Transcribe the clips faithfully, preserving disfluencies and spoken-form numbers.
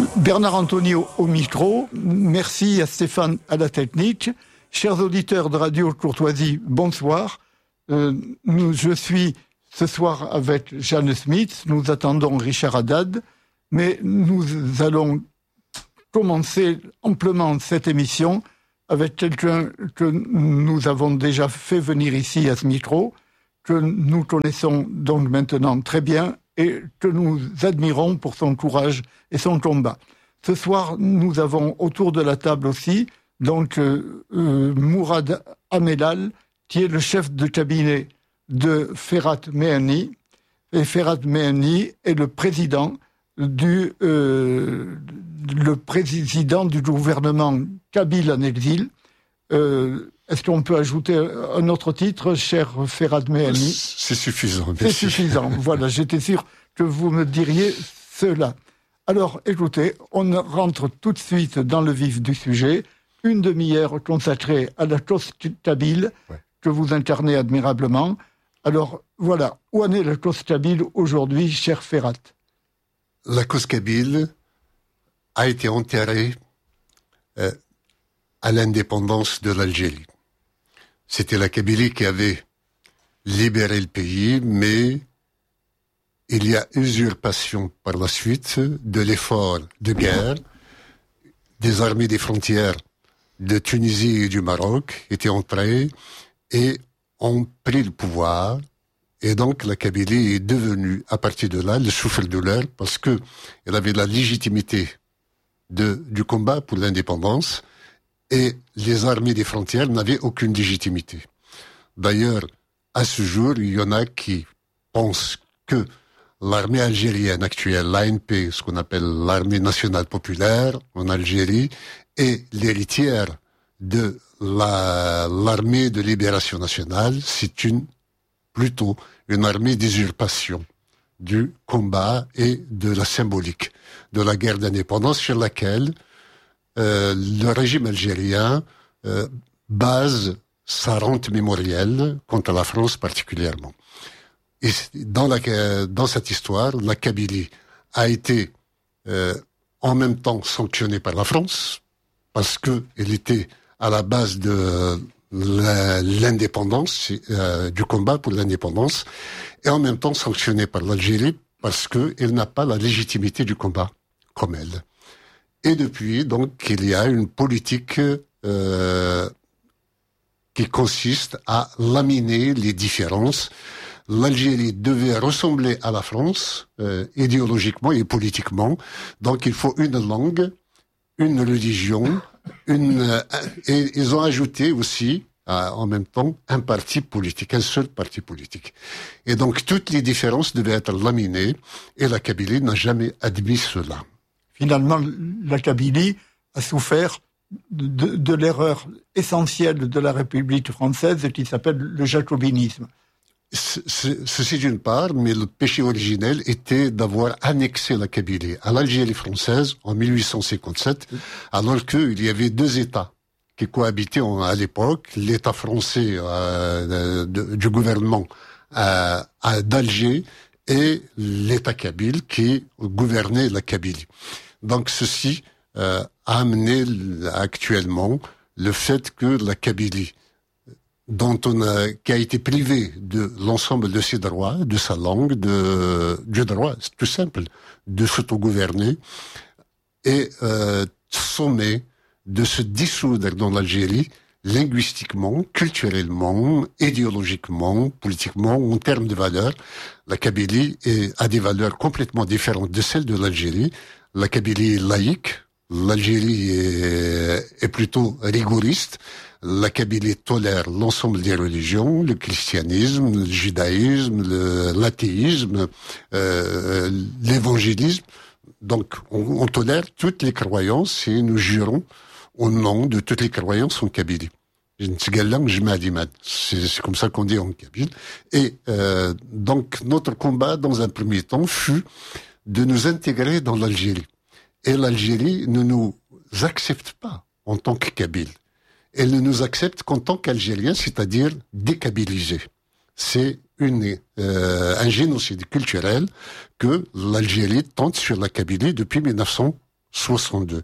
Bernard Antonio au micro, merci à Stéphane à la technique. Chers auditeurs de Radio Courtoisie, bonsoir. Euh, nous, je suis ce soir avec Jeanne Smith, nous attendons Richard Haddad, mais nous allons commencer amplement cette émission avec quelqu'un que nous avons déjà fait venir ici à ce micro, que nous connaissons donc maintenant très bien et que nous admirons pour son courage et son combat. Ce soir, nous avons autour de la table aussi donc euh, euh, Mourad Amelal, qui est le chef de cabinet de Ferhat Mehani. Et Ferhat Mehani est le président du euh, le président du gouvernement kabyle en exil. Euh, est-ce qu'on peut ajouter un autre titre, cher Ferhat Mehani ? C'est suffisant. Merci. C'est suffisant. Voilà, j'étais sûr que vous me diriez cela. Alors, écoutez, on rentre tout de suite dans le vif du sujet. Une demi-heure consacrée à la cause kabyle, ouais, que vous incarnez admirablement. Alors, voilà, où en est la cause kabyle aujourd'hui, cher Ferhat ? La cause kabyle a été enterrée euh, à l'indépendance de l'Algérie. C'était la Kabylie qui avait libéré le pays, mais il y a usurpation par la suite de l'effort de guerre des armées des frontières de Tunisie et du Maroc étaient entrées et ont pris le pouvoir. Et donc la Kabylie est devenue, à partir de là, le souffre-douleur parce que elle avait la légitimité de, du combat pour l'indépendance et les armées des frontières n'avaient aucune légitimité. D'ailleurs, à ce jour, il y en a qui pensent que l'armée algérienne actuelle, l'A N P, ce qu'on appelle l'armée nationale populaire en Algérie, est l'héritière de la, l'armée de libération nationale. C'est une, plutôt une armée d'usurpation du combat et de la symbolique de la guerre d'indépendance sur laquelle euh, le régime algérien euh, base sa rente mémorielle contre la France particulièrement. Et dans, la, dans cette histoire, la Kabylie a été euh, en même temps sanctionnée par la France parce que elle était à la base de la, l'indépendance, euh, du combat pour l'indépendance, et en même temps sanctionnée par l'Algérie parce qu'elle n'a pas la légitimité du combat comme elle. Et depuis, donc, il y a une politique euh, qui consiste à laminer les différences. L'Algérie devait ressembler à la France, euh, idéologiquement et politiquement. Donc, il faut une langue, une religion, une, euh, et ils ont ajouté aussi, euh, en même temps, un parti politique, un seul parti politique. Et donc, toutes les différences devaient être laminées, et la Kabylie n'a jamais admis cela. Finalement, la Kabylie a souffert de, de l'erreur essentielle de la République française qui s'appelle le jacobinisme. Ceci d'une part, mais le péché originel était d'avoir annexé la Kabylie à l'Algérie française en mille huit cent cinquante-sept, alors qu'il y avait deux États qui cohabitaient à l'époque, l'État français euh, de, du gouvernement euh, d'Alger et l'État kabyle qui gouvernait la Kabylie. Donc ceci euh, a amené actuellement le fait que la Kabylie, dont on a, qui a été privé de l'ensemble de ses droits, de sa langue, de, du droit, c'est tout simple, de s'autogouverner, est euh, sommé de se dissoudre dans l'Algérie, linguistiquement, culturellement, idéologiquement, politiquement, en termes de valeurs. La Kabylie est, a des valeurs complètement différentes de celles de l'Algérie. La Kabylie est laïque, l'Algérie est, est plutôt rigoriste. La Kabylie tolère l'ensemble des religions, le christianisme, le judaïsme, le, l'athéisme, euh, l'évangélisme. Donc, on, on tolère toutes les croyances et nous jurons au nom de toutes les croyances en Kabylie. C'est, c'est comme ça qu'on dit en Kabyle. Et euh, donc, notre combat, dans un premier temps, fut de nous intégrer dans l'Algérie. Et l'Algérie ne nous accepte pas en tant que Kabyles. Elle ne nous accepte qu'en tant qu'Algériens, c'est-à-dire dékabylisés. C'est une, euh, un génocide culturel que l'Algérie tente sur la Kabylie depuis mille neuf cent soixante-deux.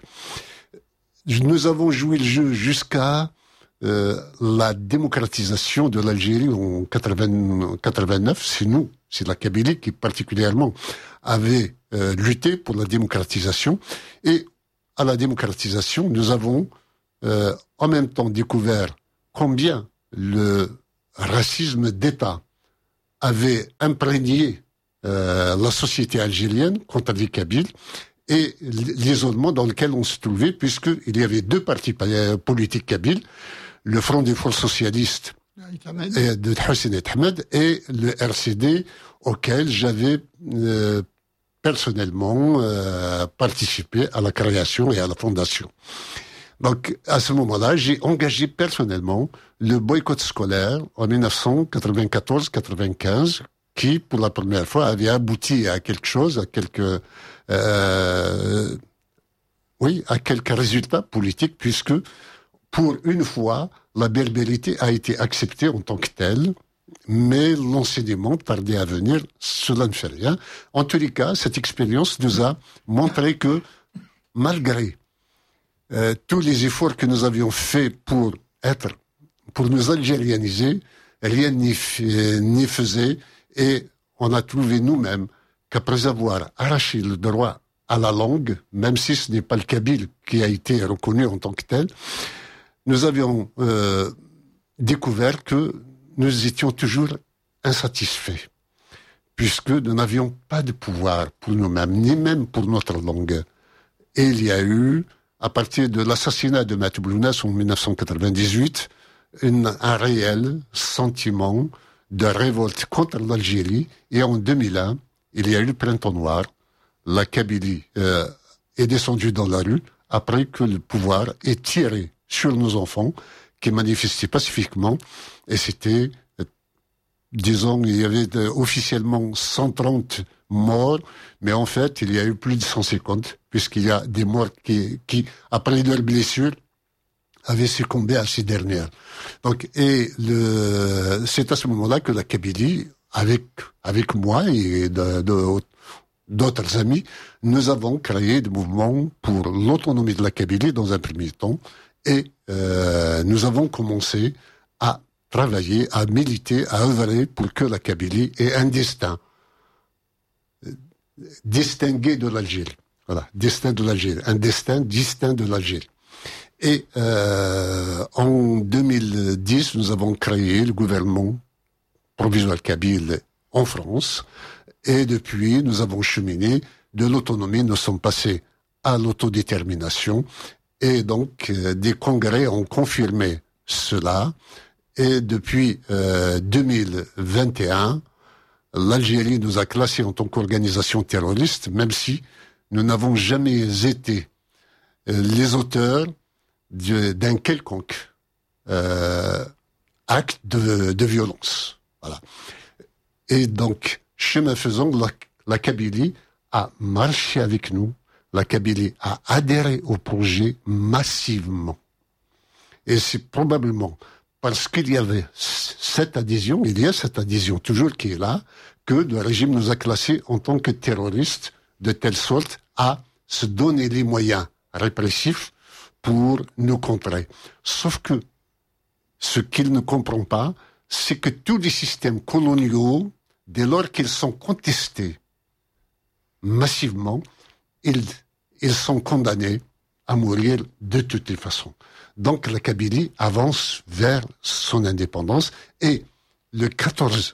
Nous avons joué le jeu jusqu'à euh, la démocratisation de l'Algérie en quatre-vingt-neuf. C'est nous, c'est la Kabylie qui particulièrement avait euh, lutté pour la démocratisation. Et à la démocratisation, nous avons euh, en même temps découvert combien le racisme d'État avait imprégné euh, la société algérienne contre les Kabyles et l'isolement dans lequel on se trouvait, puisqu'il y avait deux partis politiques kabyles, le Front des Forces Socialistes et de Hossein et Ahmed et le R C D, auquel j'avais euh, personnellement euh, participé à la création et à la fondation. Donc, à ce moment-là, j'ai engagé personnellement le boycott scolaire en dix-neuf cent quatre-vingt-quatorze quatre-vingt-quinze, qui, pour la première fois, avait abouti à quelque chose, à quelques, euh, oui, à quelques résultats politiques, puisque, pour une fois, la berbérité a été acceptée en tant que telle, mais l'enseignement tardait à venir, cela ne fait rien. En tous les cas, cette expérience nous a montré que, malgré euh, tous les efforts que nous avions faits pour être, pour nous algérianiser, rien n'y faisait, et on a trouvé nous-mêmes qu'après avoir arraché le droit à la langue, même si ce n'est pas le kabyle qui a été reconnu en tant que tel, nous avions euh, découvert que nous étions toujours insatisfaits, puisque nous n'avions pas de pouvoir pour nous-mêmes, ni même pour notre langue. Et il y a eu, à partir de l'assassinat de Maître Blounas en dix-neuf cent quatre-vingt-dix-huit, une, un réel sentiment de révolte contre l'Algérie. Et en deux mille un, il y a eu le Printemps Noir. La Kabylie euh, est descendue dans la rue après que le pouvoir ait tiré sur nos enfants qui manifestaient pacifiquement. Et c'était, euh, disons, il y avait de, officiellement cent trente morts, mais en fait, il y a eu plus de cent cinquante, puisqu'il y a des morts qui, qui après leurs blessures, avaient succombé à ces dernières. Donc, et le, c'est à ce moment-là que la Kabylie, avec, avec moi et de, de, d'autres amis, nous avons créé des mouvements pour l'autonomie de la Kabylie dans un premier temps, et euh, nous avons commencé à travailler, à militer, à œuvrer pour que la Kabylie ait un destin distingué de l'Algérie. Voilà, destin de l'Algérie, un destin distinct de l'Algérie. Et euh, en deux mille dix, nous avons créé le gouvernement provisoire kabyle en France. Et depuis, nous avons cheminé de l'autonomie, nous sommes passés à l'autodétermination. Et donc, euh, des congrès ont confirmé cela. Et depuis euh, deux mille vingt et un, l'Algérie nous a classés en tant qu'organisation terroriste, même si nous n'avons jamais été euh, les auteurs d'un quelconque euh, acte de, de violence. Voilà. Et donc, chemin faisant, la, la Kabylie a marché avec nous, la Kabylie a adhéré au projet massivement. Et c'est probablement parce qu'il y avait cette adhésion, il y a cette adhésion toujours qui est là, que le régime nous a classés en tant que terroristes, de telle sorte à se donner les moyens répressifs pour nous contrer. Sauf que ce qu'il ne comprend pas, c'est que tous les systèmes coloniaux, dès lors qu'ils sont contestés massivement, ils, ils sont condamnés à mourir de toutes les façons. Donc la Kabylie avance vers son indépendance et le quatorze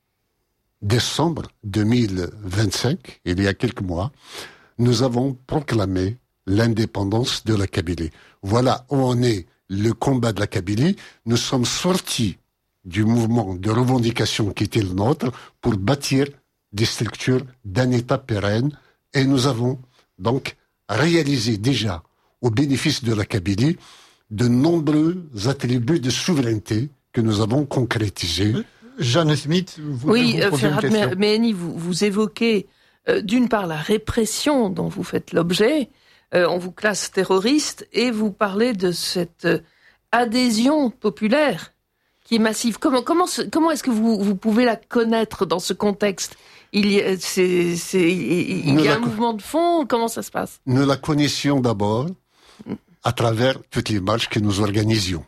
décembre deux mille vingt-cinq, il y a quelques mois, nous avons proclamé l'indépendance de la Kabylie. Voilà où en est le combat de la Kabylie. Nous sommes sortis du mouvement de revendication qui était le nôtre pour bâtir des structures d'un État pérenne et nous avons donc réalisé déjà au bénéfice de la Kabylie de nombreux attributs de souveraineté que nous avons concrétisés. Jeanne Smith, vous oui, vous Ferhat Meheni, vous, vous évoquez euh, d'une part la répression dont vous faites l'objet, euh, on vous classe terroriste, et vous parlez de cette euh, adhésion populaire qui est massive. Comment, comment, comment est-ce que vous, vous pouvez la connaître dans ce contexte ? il y a, c'est, c'est, il y a un mouvement de fond. Comment ça se passe? Nous la connaissions d'abord à travers toutes les marches que nous organisions.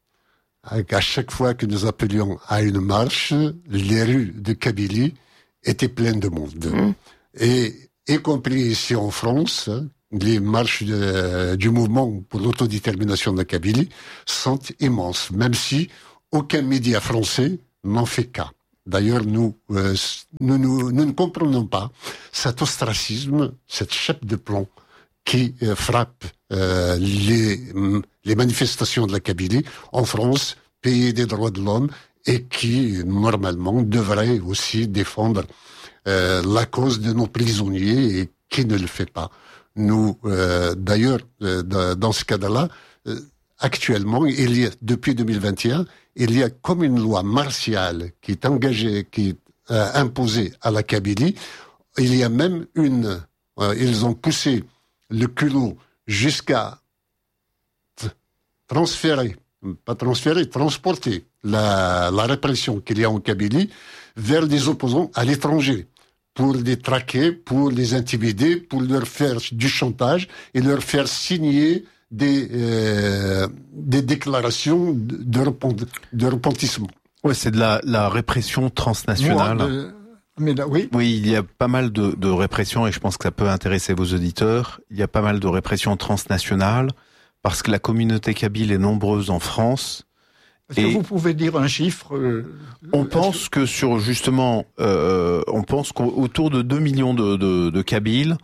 À chaque fois que nous appelions à une marche, les rues de Kabylie étaient pleines de monde. Mmh. Et y compris ici en France, les marches de, du mouvement pour l'autodétermination de la Kabylie sont immenses, même si aucun média français n'en fait cas. D'ailleurs, nous, euh, nous, nous, nous ne comprenons pas cet ostracisme, cette chape de plomb qui euh, frappe euh, les, les manifestations de la Kabylie en France, pays des droits de l'homme, et qui, normalement, devrait aussi défendre euh, la cause de nos prisonniers, et qui ne le fait pas. Nous, euh, d'ailleurs, euh, dans ce cas-là, euh, actuellement, il y a, depuis deux mille vingt et un, il y a comme une loi martiale qui est engagée, qui est euh, imposée à la Kabylie. Il y a même une, euh, ils ont poussé le culot jusqu'à t- transférer, pas transférer, transporter la, la répression qu'il y a en Kabylie vers des opposants à l'étranger, pour les traquer, pour les intimider, pour leur faire du chantage et leur faire signer des, euh, des déclarations de, de, repent, de repentissement. Ouais, c'est de la, la répression transnationale. Moi, de... Mais là, oui. Oui, il y a pas mal de, de répression, et je pense que ça peut intéresser vos auditeurs. Il y a pas mal de répression transnationale, parce que la communauté kabyle est nombreuse en France. Est-ce et que vous pouvez dire un chiffre euh, On pense que sur, justement, euh, on pense qu'autour de deux millions de, de, de Kabyles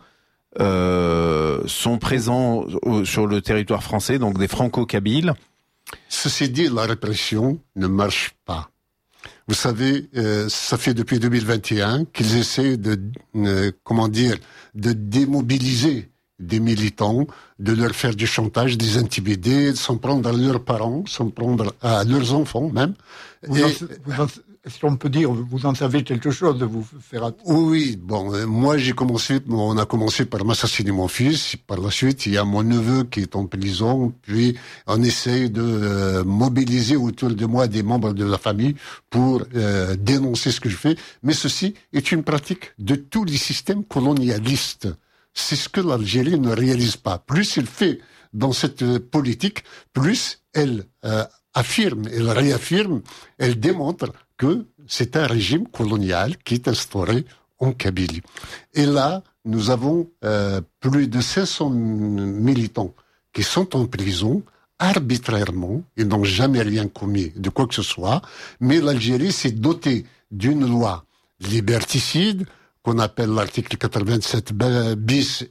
euh, sont présents au, sur le territoire français, donc des franco-kabyles. Ceci dit, la répression ne marche pas. Vous savez, euh, ça fait depuis deux mille vingt et un qu'ils essaient de, euh, comment dire, de démobiliser des militants, de leur faire du chantage, des intimider, de s'en prendre à leurs parents, s'en prendre à leurs enfants même. Vous Et, en, vous en, est-ce qu'on peut dire, vous en savez quelque chose de vous faire... Oui, bon, euh, moi j'ai commencé, on a commencé par m'assassiner mon fils, par la suite il y a mon neveu qui est en prison, puis on essaye de euh, mobiliser autour de moi des membres de la famille pour euh, dénoncer ce que je fais, mais ceci est une pratique de tous les systèmes colonialistes. C'est ce que l'Algérie ne réalise pas. Plus il fait dans cette politique, plus elle euh, affirme, elle réaffirme, elle démontre que c'est un régime colonial qui est instauré en Kabylie. Et là, nous avons euh, plus de cinq cents militants qui sont en prison arbitrairement. Ils n'ont jamais rien commis de quoi que ce soit. Mais l'Algérie s'est dotée d'une loi liberticide, qu'on appelle l'article quatre-vingt-sept bis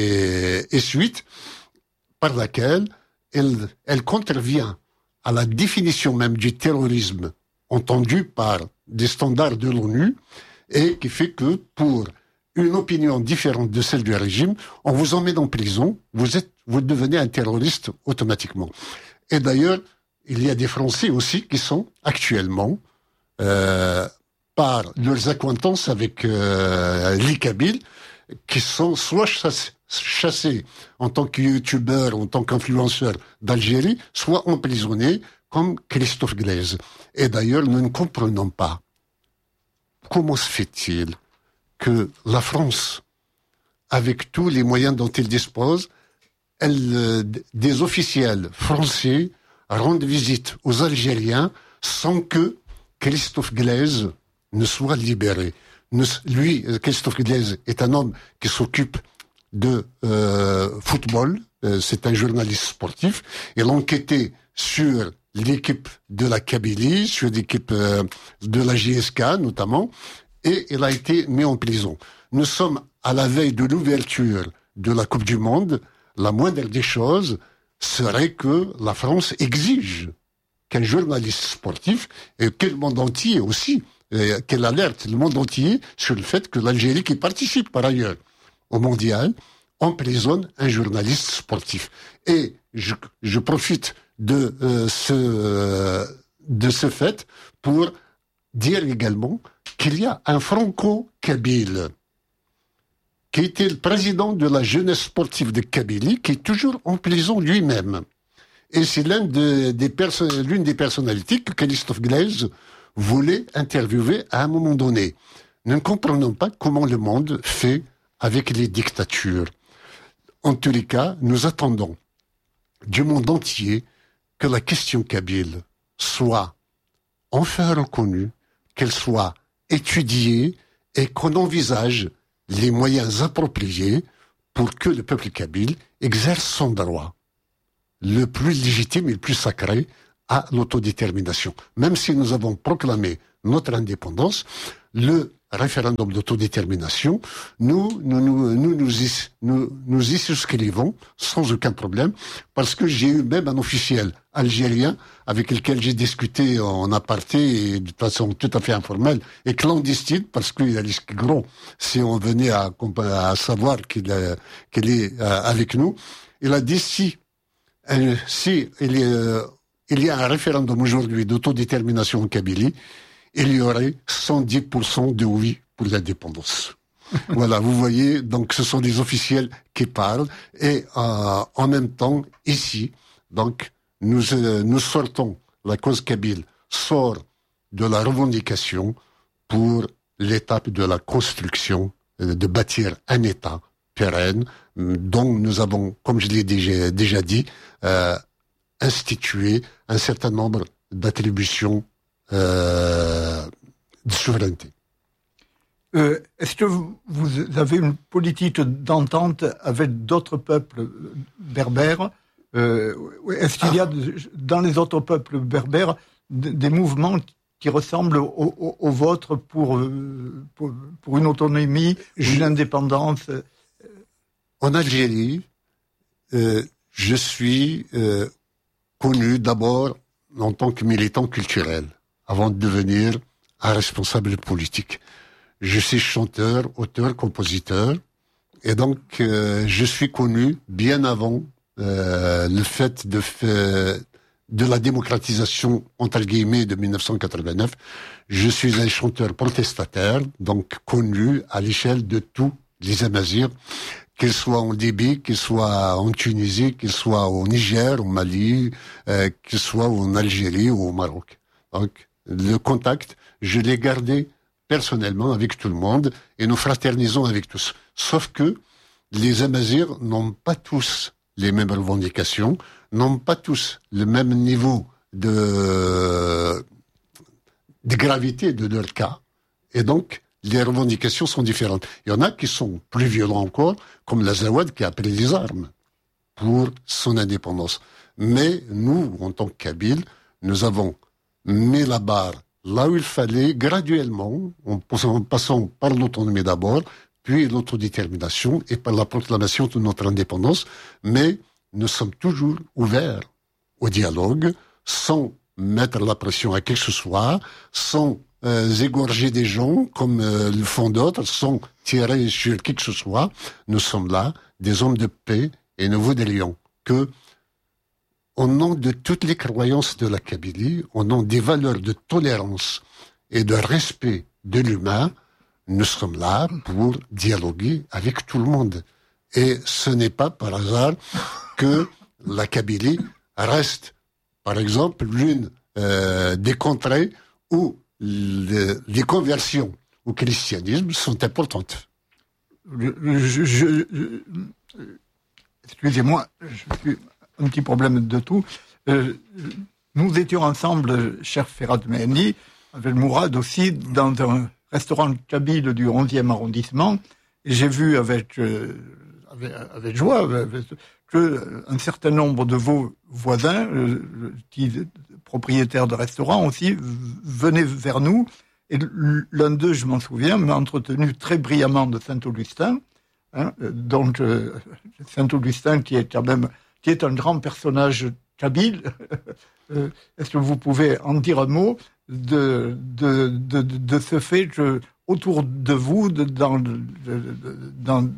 et, et suite, par laquelle elle, elle contrevient à la définition même du terrorisme entendu par des standards de l'ONU, et qui fait que pour une opinion différente de celle du régime, on vous emmène en prison, vous êtes, vous devenez un terroriste automatiquement. Et d'ailleurs, il y a des Français aussi qui sont actuellement euh, par leurs accointances avec euh, les Kabyles, qui sont soit chassés, chassés en tant que youtubeurs, en tant qu'influenceurs d'Algérie, soit emprisonnés, comme Christophe Glaise. Et d'ailleurs, nous ne comprenons pas comment se fait-il que la France, avec tous les moyens dont elle dispose, elle, euh, des officiels français rendent visite aux Algériens sans que Christophe Glaise ne soit libéré. Ne, lui, Christophe Glaise, est un homme qui s'occupe de euh, football, euh, c'est un journaliste sportif, il enquêtait sur l'équipe de la Kabylie, sur l'équipe euh, de la J S K notamment, et il a été mis en prison. Nous sommes à la veille de l'ouverture de la Coupe du Monde. La moindre des choses serait que la France exige qu'un journaliste sportif, et que le monde entier aussi, euh, qu'elle alerte le monde entier sur le fait que l'Algérie, qui participe par ailleurs au mondial, emprisonne un journaliste sportif. Et je, je profite de euh, ce euh, de ce fait pour dire également qu'il y a un franco-kabyle qui était le président de la jeunesse sportive de Kabylie, qui est toujours en prison lui-même. Et c'est l'un de, des perso- l'une des personnalités que Christophe Glaise voulait interviewer à un moment donné. nous ne comprenons pas comment le monde fait avec les dictatures. En tous les cas, nous attendons du monde entier que la question kabyle soit enfin reconnue, qu'elle soit étudiée et qu'on envisage les moyens appropriés pour que le peuple kabyle exerce son droit le plus légitime et le plus sacré à l'autodétermination. Même si nous avons proclamé notre indépendance, le référendum d'autodétermination, nous nous, nous, nous, nous, y, nous, nous y souscrivons sans aucun problème, parce que j'ai eu même un officiel algérien avec lequel j'ai discuté en aparté et de façon tout à fait informelle et clandestine, parce qu'il y a risque gros si on venait à, à savoir qu'il, qu'il est avec nous. Il a dit si, si il y a, il y a un référendum aujourd'hui d'autodétermination en Kabylie, il y aurait cent dix pour cent de oui pour l'indépendance. Voilà, vous voyez, donc ce sont des officiels qui parlent, et euh, en même temps, ici, donc, nous, euh, nous sortons, la cause kabyle sort de la revendication pour l'étape de la construction, euh, de bâtir un État pérenne, dont nous avons, comme je l'ai déjà, déjà dit, euh, institué un certain nombre d'attributions Euh, de souveraineté. Euh, est-ce que vous, vous avez une politique d'entente avec d'autres peuples berbères? euh, Est-ce qu'il y a dans les autres peuples berbères des mouvements qui ressemblent au, au, au vôtre pour, pour, pour une autonomie, je, une indépendance? En Algérie, euh, je suis euh, connu d'abord en tant que militant culturel, avant de devenir un responsable politique. Je suis chanteur, auteur, compositeur, et donc euh, je suis connu bien avant euh, le fait de, fait de la démocratisation, entre guillemets, de dix-neuf cent quatre-vingt-neuf. Je suis un chanteur protestataire, donc connu à l'échelle de tous les Amazirs, qu'ils soient en Libye, qu'ils soient en Tunisie, qu'ils soient au Niger, au Mali, euh, qu'ils soient en Algérie ou au Maroc. Donc, le contact, je l'ai gardé personnellement avec tout le monde et nous fraternisons avec tous. Sauf que les Amazirs n'ont pas tous les mêmes revendications, n'ont pas tous le même niveau de, de gravité de leur cas. Et donc, les revendications sont différentes. Il y en a qui sont plus violents encore, comme l'Azawad qui a pris les armes pour son indépendance. Mais nous, en tant que Kabyles, nous avons mis la barre là où il fallait, graduellement, en passant par l'autonomie d'abord, puis l'autodétermination et par la proclamation de notre indépendance. Mais nous sommes toujours ouverts au dialogue, sans mettre la pression à qui que ce soit, sans euh, égorger des gens comme euh, le font d'autres, sans tirer sur qui que ce soit. Nous sommes là, des hommes de paix, et nous voudrions que, au nom de toutes les croyances de la Kabylie, au nom des valeurs de tolérance et de respect de l'humain, nous sommes là pour dialoguer avec tout le monde. Et ce n'est pas par hasard que la Kabylie reste, par exemple, l'une euh, des contrées où le, les conversions au christianisme sont importantes. Je, je, je, je, excusez-moi, je suis un petit problème de tout. Euh, nous étions ensemble, cher Ferhat Mehni, avec Mourad aussi, dans un restaurant kabyle du onzième arrondissement, et j'ai vu avec, euh, avec, avec joie avec, que un certain nombre de vos voisins, euh, qui, propriétaires de restaurants aussi, venaient vers nous, et l'un d'eux, je m'en souviens, m'a entretenu très brillamment de Saint-Augustin, hein, donc euh, Saint-Augustin qui est quand même qui est un grand personnage kabyle. euh, Est-ce que vous pouvez en dire un mot de, de, de, de ce fait que, autour de vous, de, dans, de, dans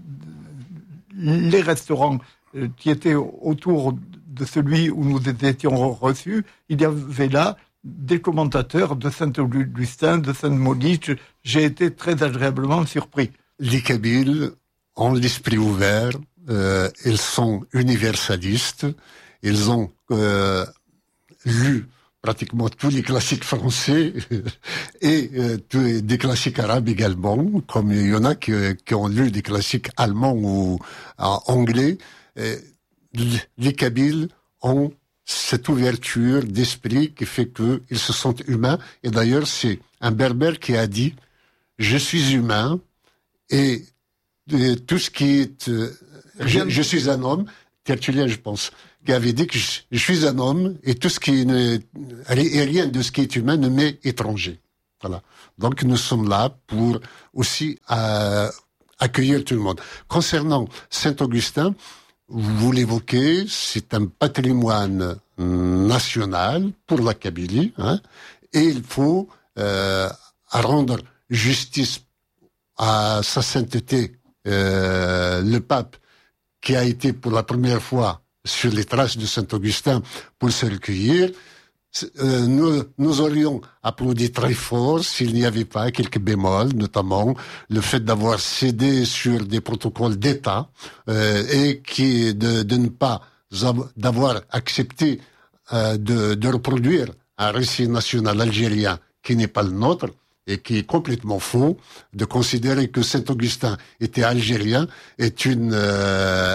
les restaurants qui étaient autour de celui où nous étions reçus, il y avait là des commentateurs de Saint-Augustin, de Saint-Maurice. J'ai été très agréablement surpris. Les Kabyles ont l'esprit ouvert. Euh, ils sont universalistes, ils ont euh, lu pratiquement tous les classiques français et euh, tous, des classiques arabes également, comme il y en a qui, qui ont lu des classiques allemands ou euh, anglais. Et les Kabyles ont cette ouverture d'esprit qui fait qu'ils se sentent humains. Et d'ailleurs, c'est un Berbère qui a dit « Je suis humain et, et tout ce qui est... Euh, je, je suis un homme », Tertullien, je pense, qui avait dit que je, je suis un homme et tout ce qui ne, et rien de ce qui est humain ne m'est étranger. Voilà. Donc nous sommes là pour aussi euh, accueillir tout le monde. Concernant Saint-Augustin, vous l'évoquez, c'est un patrimoine national pour la Kabylie, hein, et il faut euh, rendre justice à sa sainteté, euh, le pape, qui a été pour la première fois sur les traces de Saint-Augustin pour se recueillir. Euh, nous, nous aurions applaudi très fort s'il n'y avait pas quelques bémols, notamment le fait d'avoir cédé sur des protocoles d'État euh, et qui de, de ne pas d'avoir accepté euh, de, de reproduire un récit national algérien qui n'est pas le nôtre et qui est complètement faux. De considérer que Saint-Augustin était algérien est une euh,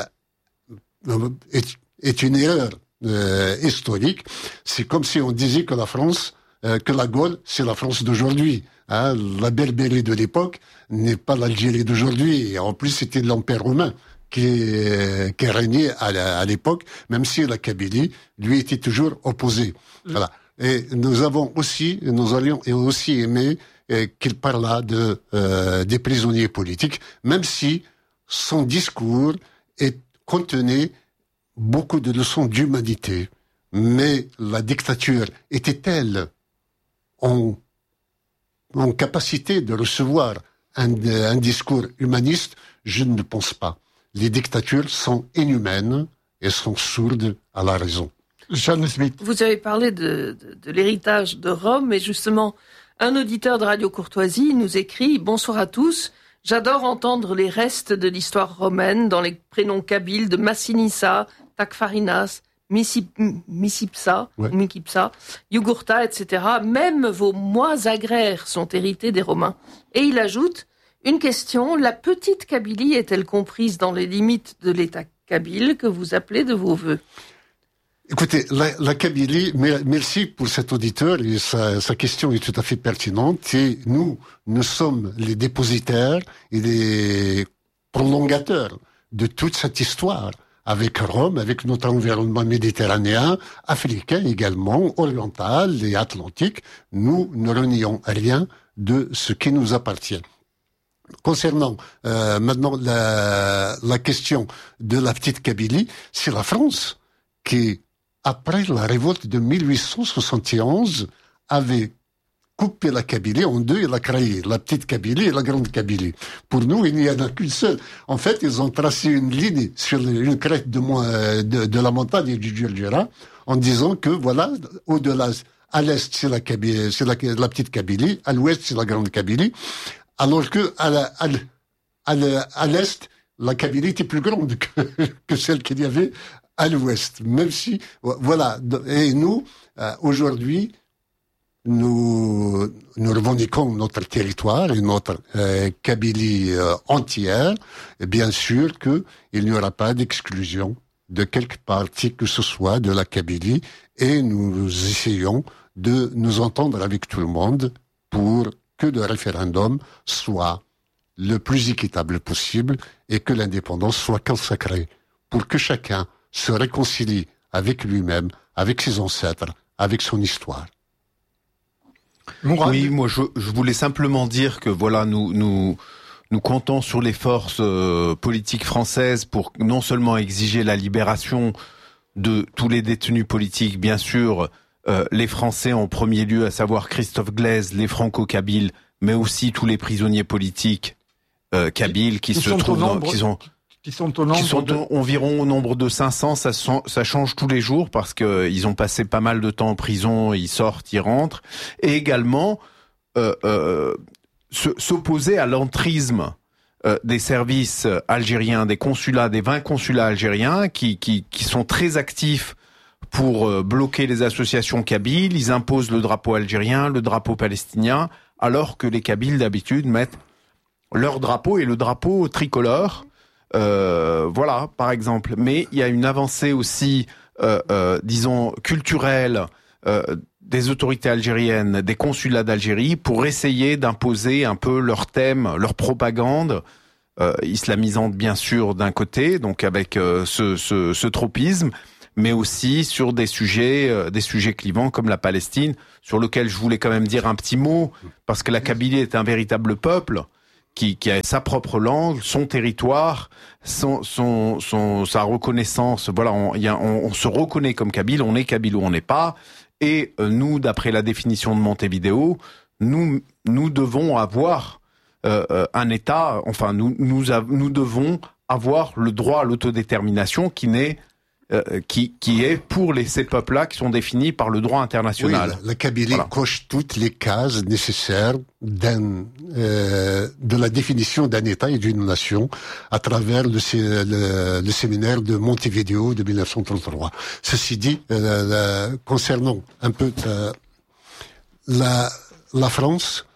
est, est une erreur euh, historique. C'est comme si on disait que la France, euh, que la Gaule, c'est la France d'aujourd'hui. Hein, la Berbérie de l'époque n'est pas l'Algérie d'aujourd'hui. Et en plus, c'était l'Empire romain qui, euh, qui régnait à, à l'époque, même si la Kabylie lui était toujours opposée. Voilà. Et nous avons aussi, nous aurions aussi aimé euh, qu'il parlât de euh, des prisonniers politiques, même si son discours est, contenait beaucoup de leçons d'humanité. Mais la dictature était-elle en, en capacité de recevoir un, un discours humaniste? Je ne pense pas. Les dictatures sont inhumaines et sont sourdes à la raison. Jeanne Smith. Vous avez parlé de, de, de l'héritage de Rome, et justement, un auditeur de Radio Courtoisie nous écrit « Bonsoir à tous, j'adore entendre les restes de l'histoire romaine dans les prénoms kabyles de Massinissa, Takfarinas, Micipsa, ouais. Mikipsa, Jugurtha, et cetera. Même vos mois agraires sont hérités des Romains. » Et il ajoute une question, la petite Kabylie est-elle comprise dans les limites de l'État kabyle que vous appelez de vos voeux? Écoutez, la, la Kabylie, merci pour cet auditeur, et sa, sa question est tout à fait pertinente, et nous, nous sommes les dépositaires et les prolongateurs de toute cette histoire, avec Rome, avec notre environnement méditerranéen, africain également, oriental et atlantique. Nous ne renions rien de ce qui nous appartient. Concernant euh, maintenant la, la question de la petite Kabylie, c'est la France qui, après la révolte de mille huit cent soixante et onze, avait coupé la Kabylie en deux et l'a créée, la petite Kabylie et la grande Kabylie. Pour nous, il n'y en a qu'une seule. En fait, ils ont tracé une ligne sur une crête de, de, de la montagne du Djurdjura en disant que voilà, au-delà, à l'est, c'est la Kabylie, c'est la, la petite Kabylie, à l'ouest, c'est la grande Kabylie, alors que à, la, à, à, à l'est, la Kabylie était plus grande que, que celle qu'il y avait à l'ouest, même si, voilà, et nous, euh, aujourd'hui, nous, nous revendiquons notre territoire et notre euh, Kabylie euh, entière, et bien sûr que il n'y aura pas d'exclusion de quelque partie que ce soit de la Kabylie, et nous essayons de nous entendre avec tout le monde pour que le référendum soit le plus équitable possible et que l'indépendance soit consacrée, pour que chacun se réconcilie avec lui-même, avec ses ancêtres, avec son histoire. Mourad. Oui, moi je, je voulais simplement dire que voilà, nous nous nous comptons sur les forces euh, politiques françaises pour non seulement exiger la libération de tous les détenus politiques, bien sûr, euh, les Français en premier lieu, à savoir Christophe Glaise, les Franco-Kabyles, mais aussi tous les prisonniers politiques euh, kabyles qui, qui se trouvent, dans, qui sont Qui sont au nombre qui sont de... environ au nombre de cinq cents, ça, ça change tous les jours parce que ils ont passé pas mal de temps en prison, ils sortent, ils rentrent, et également euh, euh, se, s'opposer à l'entrisme euh, des services algériens, des consulats, des vingt consulats algériens qui, qui, qui sont très actifs pour euh, bloquer les associations kabyles. Ils imposent le drapeau algérien, le drapeau palestinien, alors que les Kabyles d'habitude mettent leur drapeau et le drapeau tricolore. Euh, voilà, par exemple. Mais il y a une avancée aussi, euh, euh, disons, culturelle euh, des autorités algériennes, des consulats d'Algérie, pour essayer d'imposer un peu leur thème, leur propagande, euh, islamisante bien sûr d'un côté, donc avec euh, ce, ce, ce tropisme, mais aussi sur des sujets, euh, des sujets clivants comme la Palestine, sur lequel je voulais quand même dire un petit mot, parce que la Kabylie est un véritable peuple qui, qui a sa propre langue, son territoire, son, son, son, sa reconnaissance. Voilà, on, y a, on, on se reconnaît comme Kabyle, on est Kabyle ou on n'est pas. Et euh, nous, d'après la définition de Montevideo, nous, nous devons avoir euh, un État. Enfin, nous, nous, a, nous devons avoir le droit à l'autodétermination qui n'est Euh, qui, qui est pour les, ces peuples-là qui sont définis par le droit international. Oui, la, la Kabylie voilà. coche toutes les cases nécessaires d'un, euh, de la définition d'un État et d'une nation à travers le, le, le séminaire de Montevideo de mille neuf cent trente-trois. Ceci dit, euh, la, concernant un peu euh, la, la France,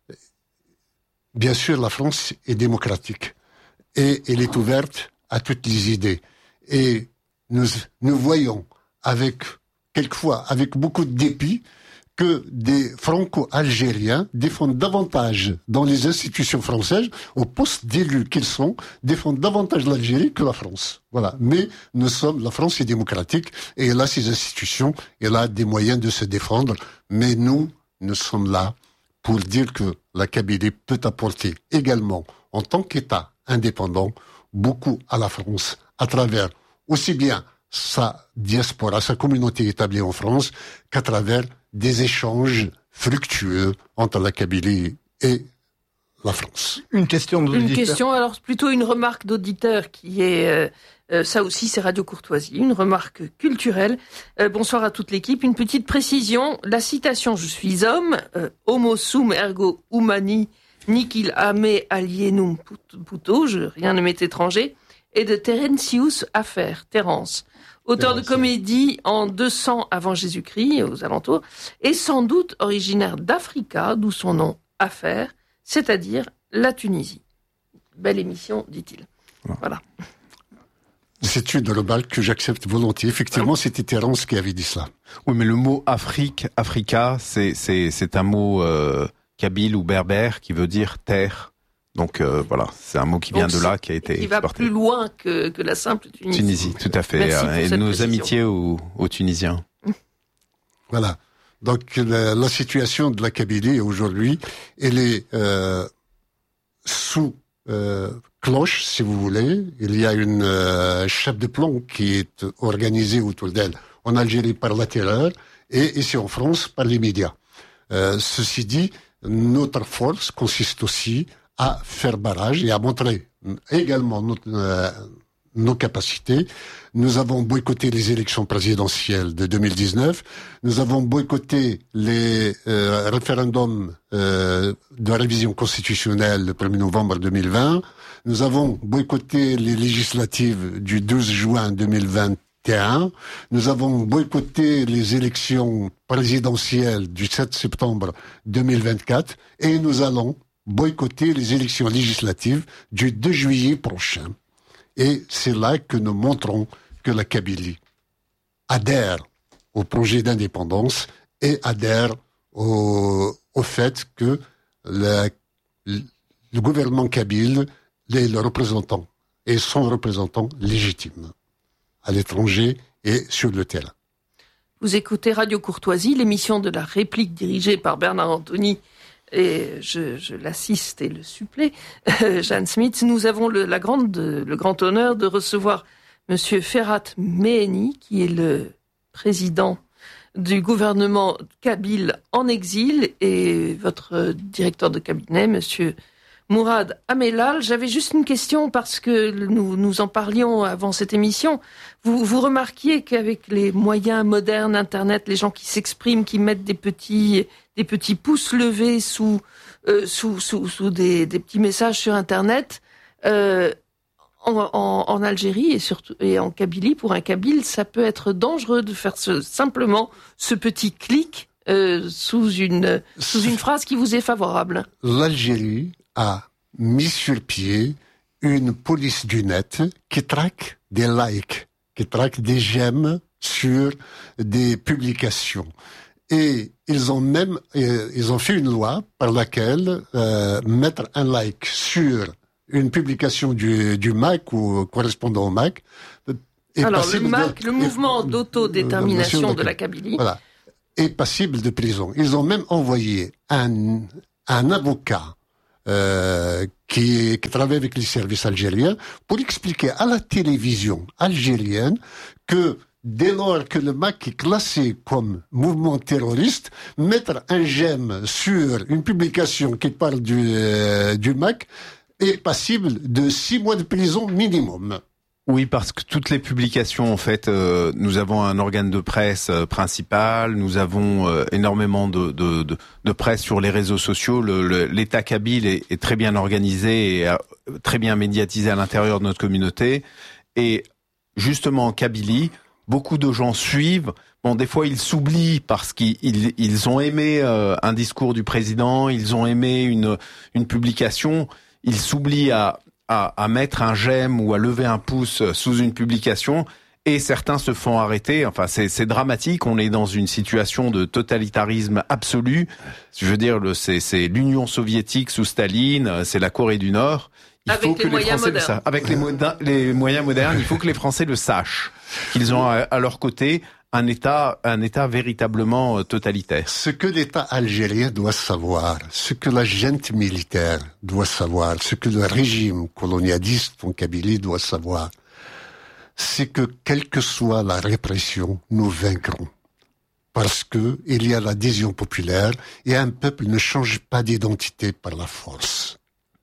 bien sûr, la France est démocratique et elle est ouverte à toutes les idées. Et Nous, nous voyons avec, quelquefois, avec beaucoup de dépit, que des franco-algériens défendent davantage dans les institutions françaises, au poste d'élus qu'ils sont, défendent davantage l'Algérie que la France. Voilà. Mais nous sommes, la France est démocratique et elle a ses institutions, elle a des moyens de se défendre. Mais nous, nous sommes là pour dire que la Kabylie peut apporter également, en tant qu'État indépendant, beaucoup à la France à travers aussi bien sa diaspora, sa communauté établie en France, qu'à travers des échanges fructueux entre la Kabylie et la France. Une question d'auditeur. Une question, alors plutôt une remarque d'auditeur qui est, euh, euh, ça aussi c'est Radio Courtoisie, une remarque culturelle. Euh, bonsoir à toute l'équipe. Une petite précision, la citation « Je suis homme, euh, homo sum ergo humani, nihil ame alienum puto », rien ne m'est étranger, et de Terentius Afer, Terence, auteur Terence, de comédie en deux cents avant Jésus-Christ, aux alentours, et sans doute originaire d'Africa, d'où son nom Afer, c'est-à-dire la Tunisie. Belle émission, dit-il. Voilà. C'est une remarque que j'accepte volontiers. Effectivement, c'était Terence qui avait dit cela. Oui, mais le mot Afrique, Africa, c'est, c'est, c'est un mot euh, kabyle ou berbère qui veut dire terre. Donc euh, voilà, c'est un mot qui vient Donc, de là, qui a été qui va exporté. Plus loin que, que la simple Tunisie. Tunisie, tout à fait. Euh, et nos précision. amitiés aux, aux Tunisiens. Voilà. Donc la, la situation de la Kabylie aujourd'hui, elle est euh, sous euh, cloche, si vous voulez. Il y a une euh, chape de plomb qui est organisée autour d'elle en Algérie par la terreur et ici en France par les médias. Euh, ceci dit, notre force consiste aussi à faire barrage et à montrer également notre, euh, nos capacités. Nous avons boycotté les élections présidentielles de deux mille dix-neuf. Nous avons boycotté les euh, référendums euh, de révision constitutionnelle le premier novembre deux mille vingt. Nous avons boycotté les législatives du douze juin deux mille vingt et un. Nous avons boycotté les élections présidentielles du sept septembre deux mille vingt-quatre et nous allons boycotter les élections législatives du deux juillet prochain. Et c'est là que nous montrons que la Kabylie adhère au projet d'indépendance et adhère au, au fait que le, le gouvernement kabyle est le représentant et son représentant légitime à l'étranger et sur le terrain. Vous écoutez Radio Courtoisie, l'émission de la réplique dirigée par Bernard Anthony et je, je l'assiste et le supplée, euh, Jeanne Smith. Nous avons le, la grande, le grand honneur de recevoir Monsieur Ferhat Meheni, qui est le président du gouvernement kabyle en exil, et votre directeur de cabinet, Monsieur Mourad Amelal. J'avais juste une question parce que nous, nous en parlions avant cette émission. Vous, vous remarquiez qu'avec les moyens modernes, Internet, les gens qui s'expriment, qui mettent des petits, des petits pouces levés sous, euh, sous, sous, sous des, des petits messages sur Internet, euh, en, en, en Algérie et surtout et en Kabylie, pour un Kabyle, ça peut être dangereux de faire ce, simplement ce petit clic euh, sous une sous une phrase qui vous est favorable. L'Algérie a mis sur pied une police du net qui traque des likes, qui traque des j'aime sur des publications. Et ils ont même, euh, ils ont fait une loi par laquelle euh, mettre un like sur une publication du, du M A C ou correspondant au M A C. Est Alors passible le M A C, de, le mouvement est, d'autodétermination de, de la Kabylie, voilà, est passible de prison. Ils ont même envoyé un, un avocat euh, qui, qui travaille avec les services algériens pour expliquer à la télévision algérienne que dès lors que le M A C est classé comme mouvement terroriste, mettre un j'aime sur une publication qui parle du, euh, du M A C est passible de six mois de prison minimum. Oui, parce que toutes les publications, en fait, euh, nous avons un organe de presse euh, principal, nous avons euh, énormément de, de, de, de presse sur les réseaux sociaux. Le, le, L'État kabyle est, est très bien organisé et euh, très bien médiatisé à l'intérieur de notre communauté. Et justement, en Kabylie, beaucoup de gens suivent. Bon, des fois, ils s'oublient parce qu'ils ils, ils ont aimé euh, un discours du président, ils ont aimé une, une publication. Ils s'oublient à, à, à mettre un j'aime ou à lever un pouce sous une publication et certains se font arrêter. Enfin, c'est, c'est dramatique. On est dans une situation de totalitarisme absolu. Je veux dire, le, c'est, c'est l'Union soviétique sous Staline, c'est la Corée du Nord. Il Avec faut les que les moyens Français modernes. le sachent. Avec les, moda- les moyens modernes, il faut que les Français le sachent. Qu'ils ont à, à leur côté un État, un État véritablement euh, totalitaire. Ce que l'État algérien doit savoir, ce que la junte militaire doit savoir, ce que le régime colonialiste en Kabylie doit savoir, c'est que quelle que soit la répression, nous vaincrons. Parce que il y a l'adhésion populaire et un peuple ne change pas d'identité par la force.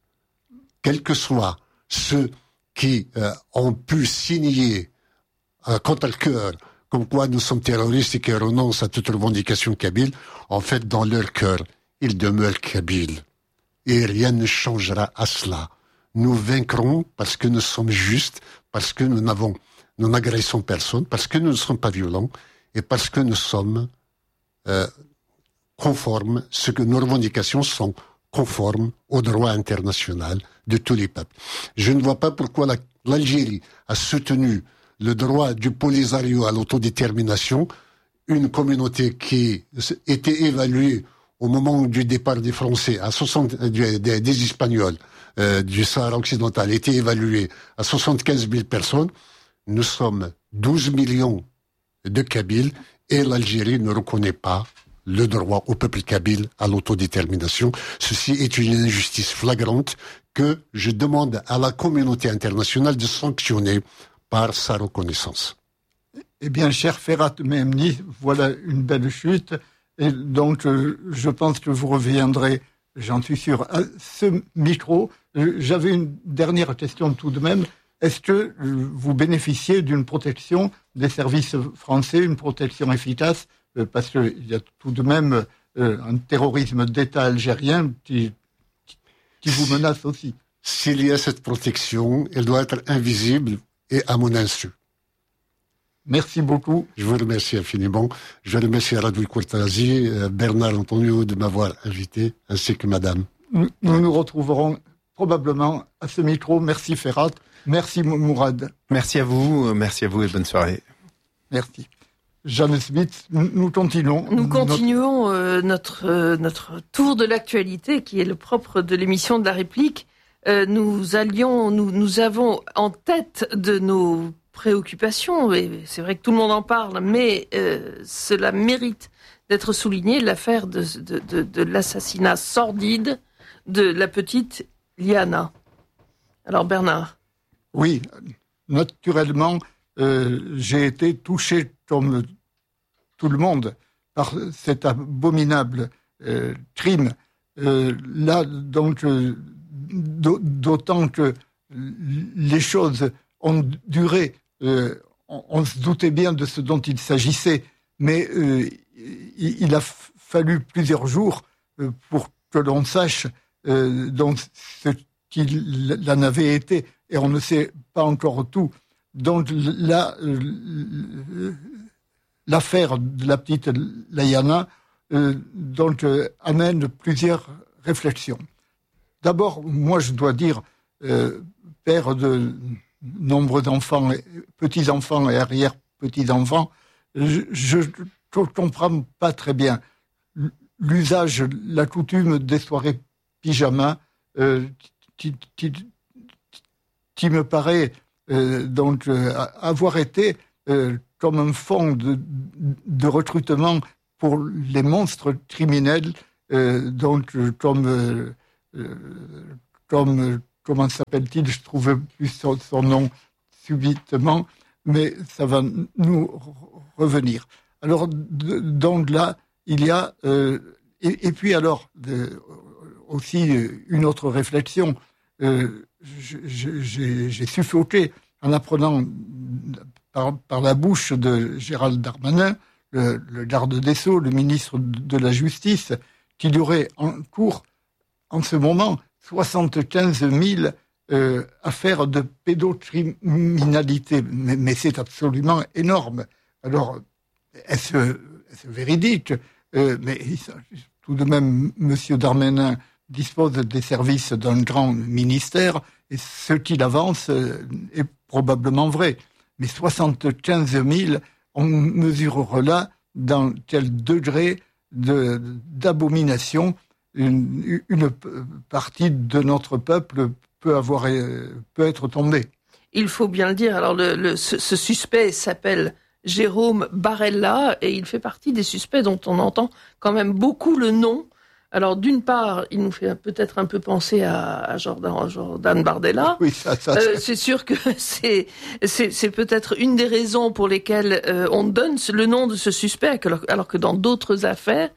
Quels que soient ceux qui euh, ont pu signer euh, contre le cœur, comme quoi nous sommes terroristes et qui renoncent à toute revendication kabyle, en fait, dans leur cœur, ils demeurent kabyles. Et rien ne changera à cela. Nous vaincrons parce que nous sommes justes, parce que nous n'avons, nous n'agressons personne, parce que nous ne sommes pas violents, et parce que nous sommes euh, conformes, ce que nos revendications sont conformes au droit international de tous les peuples. Je ne vois pas pourquoi la, l'Algérie a soutenu le droit du Polisario à l'autodétermination, une communauté qui était évaluée au moment du départ des Français à soixante, des, des, des Espagnols euh, du Sahara occidental, était évaluée à soixante-quinze mille personnes. Nous sommes douze millions de Kabyles et l'Algérie ne reconnaît pas le droit au peuple kabyle à l'autodétermination. Ceci est une injustice flagrante que je demande à la communauté internationale de sanctionner par sa reconnaissance. Eh bien, cher Ferhat Mehmni, voilà une belle chute. Et donc, euh, je pense que vous reviendrez, j'en suis sûr, à ce micro. J'avais une dernière question tout de même. Est-ce que vous bénéficiez d'une protection des services français, une protection efficace, euh, parce qu'il y a tout de même euh, un terrorisme d'État algérien qui, qui vous menace aussi? S'il y a cette protection, elle doit être invisible et à mon insu. Merci beaucoup. Je vous remercie infiniment. Je remercie Radouil Courtoisie, Bernard Antonio de m'avoir invité, ainsi que madame. Nous nous, nous retrouverons probablement à ce micro. Merci Ferhat. Merci Mourad. Merci à vous, merci à vous et bonne soirée. Merci. Jeanne Smith, nous continuons. Nous continuons notre, euh, notre, euh, notre tour de l'actualité, qui est le propre de l'émission de la réplique. Euh, nous allions, nous, nous avons en tête de nos préoccupations, et c'est vrai que tout le monde en parle, mais euh, cela mérite d'être souligné, l'affaire de, de, de, de l'assassinat sordide de la petite Liana. Alors Bernard. Oui, naturellement, euh, j'ai été touché comme tout le monde par cet abominable euh, crime. Euh, là, donc, euh, d'autant que les choses ont duré, euh, on, on se doutait bien de ce dont il s'agissait, mais euh, il, il a fallu plusieurs jours euh, pour que l'on sache euh, donc ce qu'il en avait été. et on ne sait pas encore tout. Donc là, l'affaire de la petite Layana euh, donc, euh, amène plusieurs réflexions. D'abord, moi je dois dire, euh, père de nombreux enfants, petits-enfants et arrière-petits-enfants, je ne comprends pas très bien l'usage, la coutume des soirées pyjama, euh, qui, qui, qui me paraît euh, donc euh, avoir été euh, comme un fond de, de recrutement pour les monstres criminels, euh, donc comme euh, euh, comme comment s'appelle-t-il, je trouve plus son, son nom subitement, mais ça va nous revenir. Alors donc là, il y a euh, et, et puis alors de, aussi une autre réflexion. Euh, j'ai, j'ai suffoqué en apprenant par, par la bouche de Gérald Darmanin, le, le garde des Sceaux, le ministre de la Justice, qu'il y aurait en cours en ce moment soixante-quinze mille euh, affaires de pédocriminalité. Mais, mais c'est absolument énorme. Alors, est-ce, est-ce véridique euh, Mais tout de même, M. Darmanin dispose des services d'un grand ministère, et ce qu'il avance est probablement vrai. Mais soixante-quinze mille, on mesurera là dans quel degré de, d'abomination une, une partie de notre peuple peut avoir, peut être tombée. Il faut bien le dire. Alors, le, le, ce, ce suspect s'appelle Jérôme Barella, et il fait partie des suspects dont on entend quand même beaucoup le nom. Alors, d'une part, il nous fait peut-être un peu penser à, à Jordan, Jordan Bardella. Oui, ça, ça, euh, c'est sûr que c'est, c'est, c'est peut-être une des raisons pour lesquelles euh, on donne le nom de ce suspect, alors, alors que dans d'autres affaires,